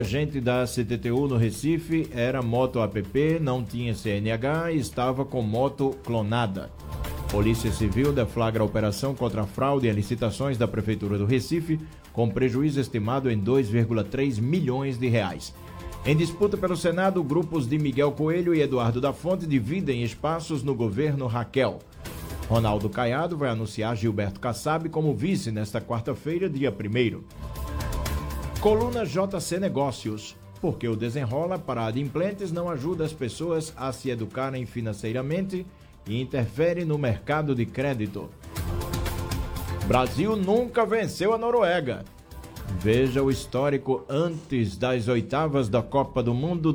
Agente da CTTU no Recife era moto app, não tinha CNH e estava com moto clonada. Polícia Civil deflagra a operação contra a fraude em licitações da Prefeitura do Recife, com prejuízo estimado em 2,3 milhões de reais. Em disputa pelo Senado, grupos de Miguel Coelho e Eduardo da Fonte dividem espaços no governo Raquel. Ronaldo Caiado vai anunciar Gilberto Kassab como vice nesta quarta-feira, dia 1º. Coluna JC Negócios, porque o desenrola para adimplentes não ajuda as pessoas a se educarem financeiramente e interfere no mercado de crédito. Brasil nunca venceu a Noruega. Veja o histórico antes das oitavas da Copa do Mundo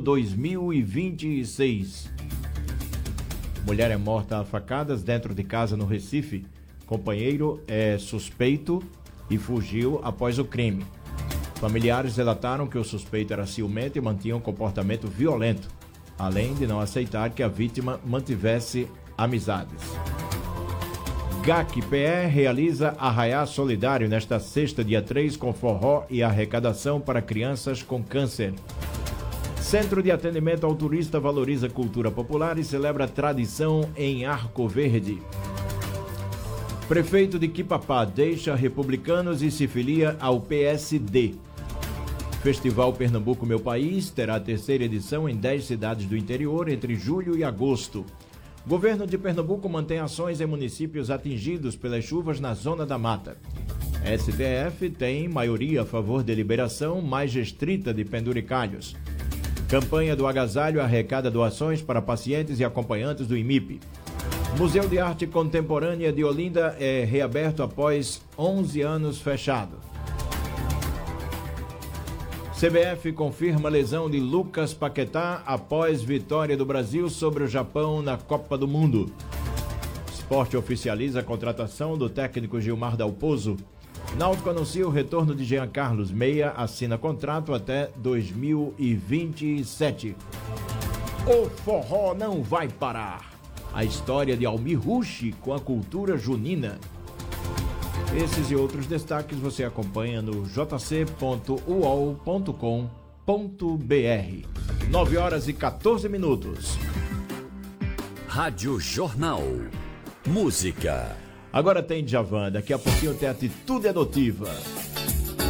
2026. Mulher é morta a facadas dentro de casa no Recife. Companheiro é suspeito e fugiu após o crime. Familiares relataram que o suspeito era ciumento e mantinha um comportamento violento, além de não aceitar que a vítima mantivesse amizades. GAC-PE realiza Arraiá Solidário nesta sexta, dia 3, com forró e arrecadação para crianças com câncer. Centro de Atendimento ao Turista valoriza cultura popular e celebra tradição em Arco Verde. Prefeito de Quipapá deixa republicanos e se filia ao PSD. Festival Pernambuco Meu País terá a terceira edição em 10 cidades do interior entre julho e agosto. Governo de Pernambuco mantém ações em municípios atingidos pelas chuvas na Zona da Mata. STF tem maioria a favor de liberação mais restrita de penduricalhos. Campanha do Agasalho arrecada doações para pacientes e acompanhantes do IMIP. Museu de Arte Contemporânea de Olinda é reaberto após 11 anos fechado. CBF confirma a lesão de Lucas Paquetá após vitória do Brasil sobre o Japão na Copa do Mundo. Sport oficializa a contratação do técnico Gilmar Dalpozo. Náutico anuncia o retorno de Jean Carlos Meia, assina contrato até 2027. O forró não vai parar. A história de Almir Rushi com a cultura junina. Esses e outros destaques você acompanha no jc.uol.com.br. 9h14. Rádio Jornal. Música. Agora tem Djavan, daqui a pouquinho tem Atitude Adotiva.